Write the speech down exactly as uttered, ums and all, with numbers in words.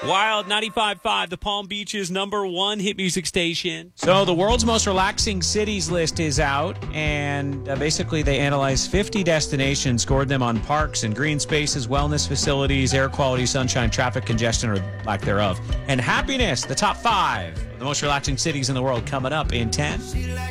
Wild ninety-five point five, the Palm Beach's number one hit music station. So the world's most relaxing cities list is out, and uh, basically they analyzed fifty destinations, scored them on parks and green spaces, wellness facilities, air quality, sunshine, traffic congestion, or lack thereof, and happiness. The top five of the most relaxing cities in the world coming up in ten.